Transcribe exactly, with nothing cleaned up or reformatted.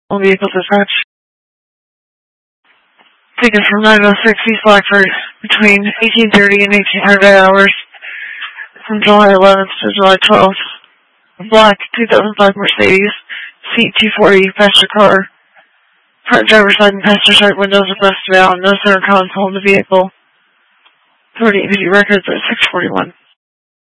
Vehicle dispatch. Taken from nine oh six East Blackford between eighteen thirty and eighteen hundred hours from July eleventh to July twelfth. A black two thousand five Mercedes, seat two forty, passenger car. Front driver's side and passenger side windows are busted out. No center console in the vehicle. thirty-eight records at six forty-one.